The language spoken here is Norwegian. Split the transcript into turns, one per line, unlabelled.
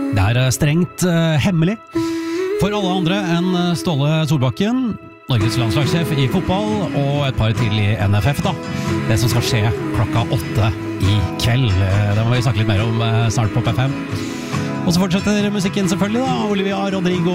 Det strengt hemmelig for alle andre enn Ståle Solbakken, Norges landslagssjef I fotball, og et par til I NFF da. Det som skal skje klokka 8 I kveld. Det må vi snakke litt mer om snart på P5. Og så fortsetter musikken selvfølgelig da, Olivia Rodrigo